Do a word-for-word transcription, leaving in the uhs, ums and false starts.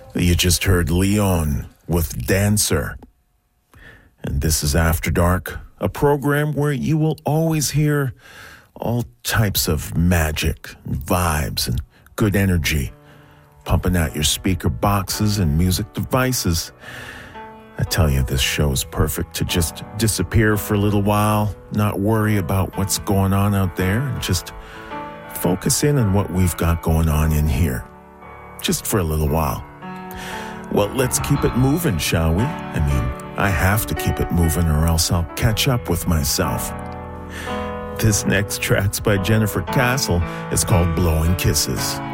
You just heard Leon with Dancer. And this is After Dark, a program where you will always hear all types of magic, and vibes, and good energy pumping out your speaker boxes and music devices. I tell you, this show is perfect to just disappear for a little while, not worry about what's going on out there, and just focus in on what we've got going on in here, just for a little while. Well, let's keep it moving, shall we? I mean, I have to keep it moving or else I'll catch up with myself. This next track's by Jennifer Castle. It's called Blowing Kisses.